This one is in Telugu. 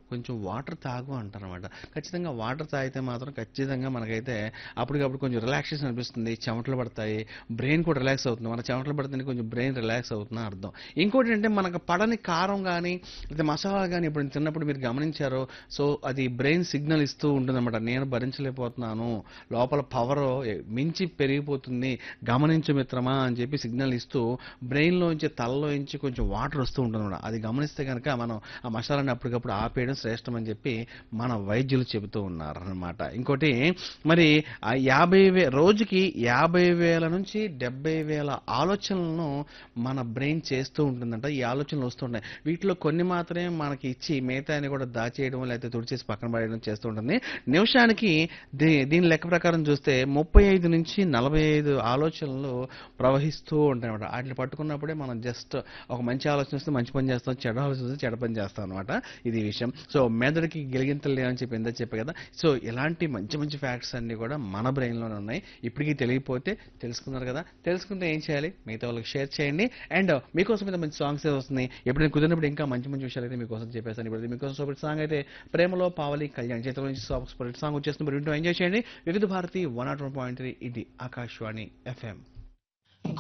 కొంచెం వాటర్ తాగు అంటారనమాట. ఖచ్చితంగా వాటర్ తాగితే మాత్రం ఖచ్చితంగా మనకైతే అప్పటికప్పుడు కొంచెం రిలాక్సేషన్ అనిపిస్తుంది. చెమటలు పడతాయి. బ్రెయిన్ కూడా రిలాక్స్ అవుతుంది. మన చెమటలు పడితేనే కొంచెం బ్రెయిన్ రిలాక్స్ అవుతుందని అర్థం. ఇంకోటి ఏంటంటే మనకు పడని కారం గానీ, లేదా మసాలా గానీ ఎప్పుడైనా తిన్నప్పుడు మీరు గమనించారో, సో అది బ్రెయిన్ సిగ్నల్ ఇస్తూ ఉంటుందన్నమాట. నేను భరించలేకపోతున్నాను. లోపల పవర్ మించి పెరిగిపోతుంది. గమనించు మిత్రమా అని చెప్పి సిగ్నల్ ఇస్తూ బ్రెయిన్‌లోంచి, తలలోంచి కొంచెం వాటర్ వస్తూ ఉంటుందన్నమాట. అది గమనిస్తే గనక మనం ఆ మసాలాని అప్పటికప్పుడు ఆపేయడం శ్రేష్టం అని చెప్పి మన వైద్యులు చెబుతూ ఉన్నారనమాట. ఇంకోటి మరి రోజుకి 50,000 నుంచి 70,000 ఆలోచనలను మన బ్రెయిన్ చేస్తూ ఉంటుందంట. ఈ ఆలోచనలు వస్తుంటాయి. వీటిలో కొన్ని మాత్రమే మనకి ఇచ్చి మిగతాయన్ని కూడా దాచేయడం లేకపోతే తుడిచేసి పక్కన పడేయడం చేస్తూ ఉంటుంది. నిమిషానికి దీని లెక్క ప్రకారం చూస్తే 35-45 ఆలోచనలు ప్రవహిస్తూ ఉంటాయన్నమాట. ఆటిని పట్టుకున్నప్పుడే మనం జస్ట్ ఒక మంచి ఆలోచన వస్తే మంచి పని చేస్తాం, చెడు ఆలోచన వస్తే చెడు పని చేస్తాం అనమాట. ఇది విషయం. సో మెదడుకి గిలిగింతలు లేవని చెప్పి ఇందాక చెప్పా కదా. సో ఇలాంటి మంచి మంచి ఫ్యాక్ట్స్ అన్ని కూడా మన బ్రెయిన్లోనే ఉన్నాయి. ఇప్పటికీ తెలియకపోతే తెలుసుకున్నారు కదా. తెలుసుకుంటే ఏం చేయాలి? మిగతా వాళ్ళకి షేర్ చేయండి. అండ్ మీకోసం అయితే మంచి సాంగ్స్ వస్తున్నాయి. ఎప్పుడైనా కుదిరినప్పుడు ఇంకా మంచి మంచి విషయాలు అయితే మీకోసం చెప్పేస్తాను. ఇప్పుడు మీకోసం సూపర్ సాంగ్ అయితే ప్రేమలో పావలి కళ్యాణ్ చేతిలో నుంచి సూపర్ సాంగ్ వచ్చేస్తుంది. మీరు వింటూ ఎంజాయ్ చేయండి. వివిధ భారతి 101.3 ఇది ఆకాశవాణి FM.